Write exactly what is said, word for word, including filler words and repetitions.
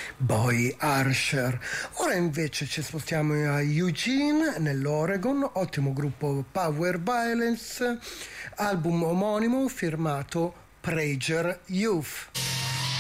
Boy Archer. Ora invece ci spostiamo a Eugene, nell'Oregon, ottimo gruppo Power Violence, album omonimo firmato Prager Youth.